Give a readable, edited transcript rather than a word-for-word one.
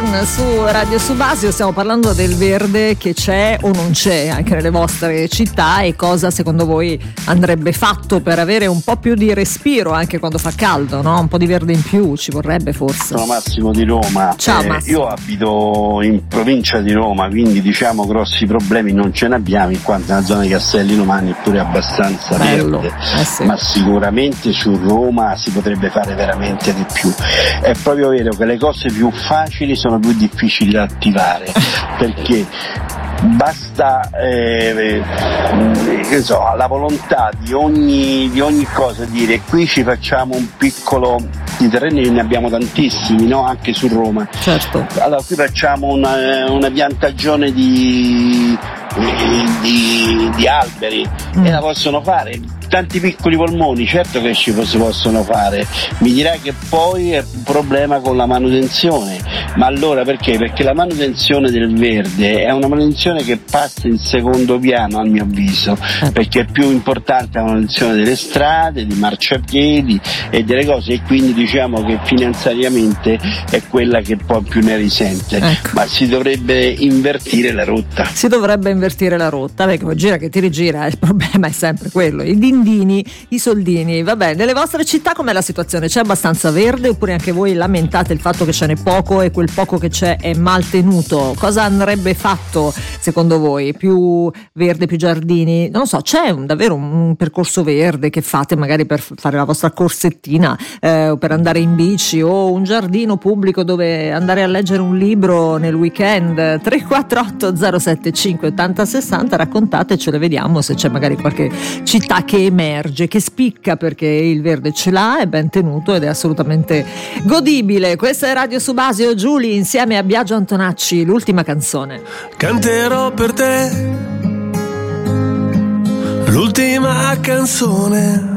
Thorn su Radio Subasio. Stiamo parlando del verde che c'è o non c'è anche nelle vostre città e cosa secondo voi andrebbe fatto per avere un po' più di respiro anche quando fa caldo, no? Un po' di verde in più ci vorrebbe forse. Sono Massimo di Roma. Ciao Massimo. Io abito in provincia di Roma, quindi diciamo grossi problemi non ce ne abbiamo, in quanto la zona di Castelli Romani è pure abbastanza bello, verde, sì. Ma sicuramente su Roma si potrebbe fare veramente di più. È proprio vero che le cose più facili sono più difficili da attivare, perché basta la volontà di ogni cosa, dire qui ci facciamo un piccolo di terreni, ne abbiamo tantissimi, no? Anche su Roma. Certo. Allora qui facciamo una piantagione di alberi e la possono fare tanti piccoli polmoni, certo che si possono fare. Mi dirà che poi è un problema con la manutenzione, ma allora perché? Perché la manutenzione del verde è una manutenzione che passa in secondo piano, a mio avviso, perché è più importante la manutenzione delle strade, di marciapiedi e delle cose, e quindi diciamo che finanziariamente è quella che poi più ne risente. Ecco. Ma si dovrebbe invertire la rotta. Si dovrebbe invertire la rotta, perché poi gira che ti rigira, il problema è sempre quello, i dindini, i soldini. Vabbè, nelle vostre città com'è la situazione? C'è abbastanza verde oppure anche voi lamentate il fatto che ce n'è poco e quel poco che c'è è mal tenuto? Cosa andrebbe fatto secondo voi? Più verde, più giardini? Non lo so, c'è davvero un percorso verde che fate magari per fare la vostra corsettina o per andare in bici, o un giardino pubblico dove andare a leggere un libro nel weekend? 348 075 80 60, raccontatecelo, vediamo se c'è magari qualche città che emerge, che spicca perché il verde ce l'ha, è ben tenuto ed è assolutamente godibile. Questa è Radio Subasio, Giulia insieme a Biagio Antonacci, l'ultima canzone. Canterò per te l'ultima canzone